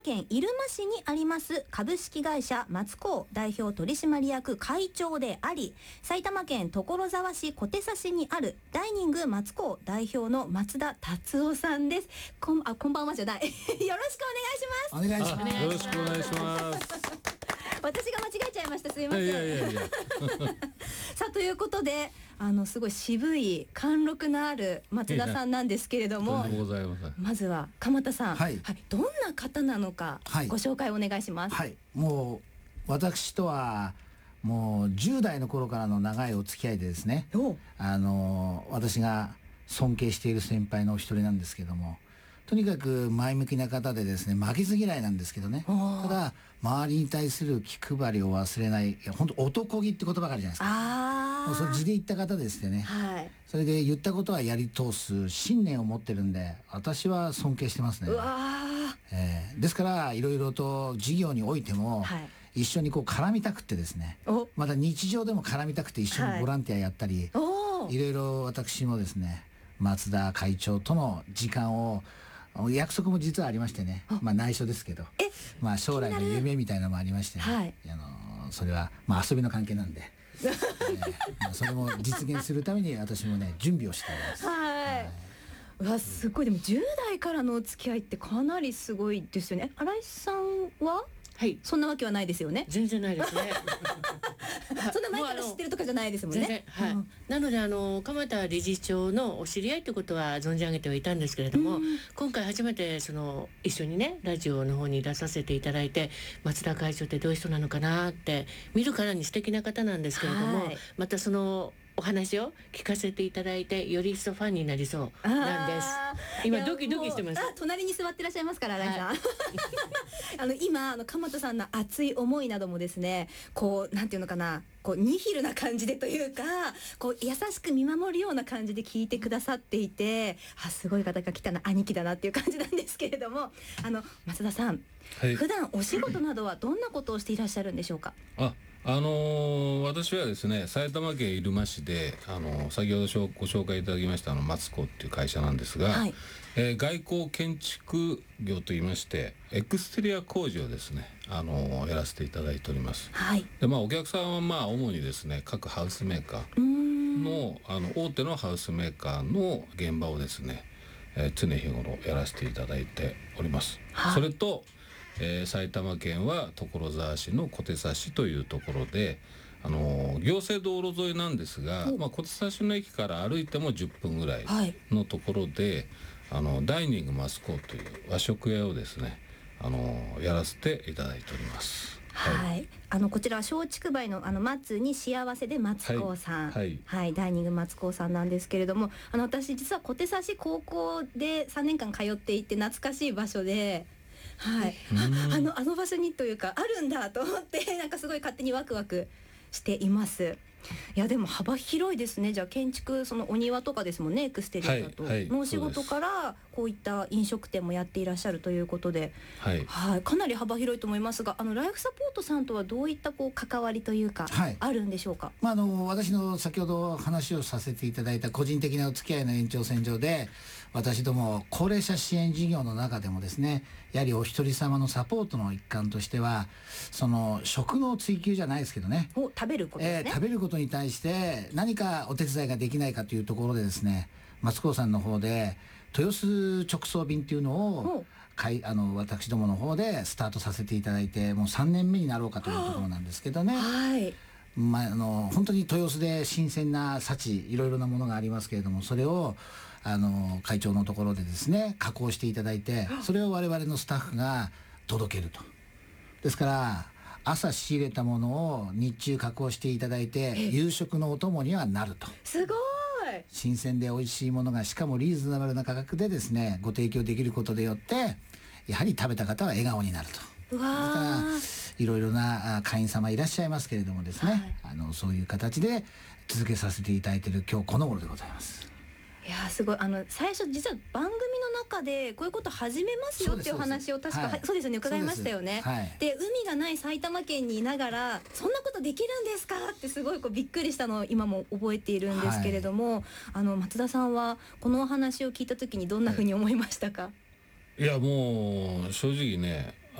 県入間市にあります株式会社松高代表取締役会長であり、埼玉県所沢市小手指にあるダイニング松高代表の松田達夫さんです。こんばんはじゃないよろしくお願いします。 お願いします。 よろしくお願いします。 私が間違えちゃいました。すいません。 いやさあということですごい渋い貫禄のある松田さんなんですけれども、まずは鎌田さん、どんな方なのかご紹介お願いします。 もう私とはもう10代の頃からの長いお付き合いでですね、私が尊敬している先輩のお一人なんですけども、とにかく前向きな方でですね、負けず嫌いなんですけどね、ただ周りに対する気配りを忘れない、本当男気って言葉があるじゃないですか。もうそれ字で言った方でしてね、それで言ったことはやり通す信念を持ってるんで、私は尊敬してますね。ですからいろいろと事業においても、一緒にこう絡みたくってですね、また日常でも絡みたくて一緒にボランティアやったり、いろいろ私もですね、松田会長との時間を約束も実はありましてね、内緒ですけど、将来の夢みたいなのもありましてね、それは遊びの関係なんで、それも実現するために私もね準備をしております。 うわ、すごい。でも10代からのお付き合いってかなりすごいですよね。新井さんはそんなわけはないですよね。 全然ないですね。 そんな前から知ってるとかじゃないですもんね。 なので鎌田理事長のお知り合いってことは存じ上げてはいたんですけれども、今回初めて一緒にねラジオの方に出させていただいて、松田会長ってどういう人なのかなって見るからに素敵な方なんですけれども、またお話を聞かせていただいてより一層ファンになりそうなんです。今ドキドキしてます。 隣に座ってらっしゃいますから、新井さん。今鎌田さんの熱い思いなどもですね、こうなんていうのかな、こうニヒルな感じでというか、こう優しく見守るような感じで聞いてくださっていて、すごい方が来たな、兄貴だなっていう感じなんですけれども、松田さん、普段お仕事などはどんなことをしていらっしゃるんでしょうか。 私はですね、埼玉県入間市で先ほどご紹介いただきました松高っていう会社なんですが、外交建築業といいましてエクステリア工事をですねやらせていただいております。でお客さんは主にですね、各ハウスメーカーの大手のハウスメーカーの現場をですね、常日頃やらせていただいております。それと埼玉県は所沢市の小手指というところで行政道路沿いなんですが、小手指の駅から歩いても10分ぐらいのところで、ダイニング松高という和食屋をですねやらせていただいております。 こちらは松竹梅の松に幸せで松高さん、ダイニング松高さんなんですけれども、私実は小手指高校で3年間通っていて懐かしい場所で、あの場所にというかあるんだと思って、なんかすごい勝手にワクワクしています。いやでも幅広いですね。じゃあ建築、お庭とかですもんね、エクステリアだと、のお仕事からこういった飲食店もやっていらっしゃるということで、かなり幅広いと思いますが、ライフサポートさんとはどういった関わりというか、あるんでしょうか。 私の先ほど話をさせていただいた個人的なお付き合いの延長線上で、私ども高齢者支援事業の中でもですね、やはりお一人様のサポートの一環としては、食の追求じゃないですけどね、 食べることですね、 食べることに対して何かお手伝いができないかというところでですね、松高さんの方で豊洲直送便っていうのを私どもの方でスタートさせていただいて、もう3年目になろうかというところなんですけどね。本当に豊洲で新鮮な幸、いろいろなものがありますけれども、それを会長のところでですね加工していただいて、それを我々のスタッフが届けると。ですから朝仕入れたものを日中加工していただいて、夕食のお供にはなると。 すごい新鮮で美味しいものが、しかもリーズナブルな価格でですねご提供できることによって、やはり食べた方は笑顔になると。だからいろいろな会員様いらっしゃいますけれどもですね、そういう形で続けさせていただいている今日この頃でございます。 いやすごい。最初実は番組の中でこういうこと始めますよっていうお話を確かそうですよね、伺いましたよね。で海がない埼玉県にいながらそんなことできるんですかってすごいびっくりしたのを今も覚えているんですけれども、松田さんはこのお話を聞いた時にどんなふうに思いましたか。 いやもう正直ね、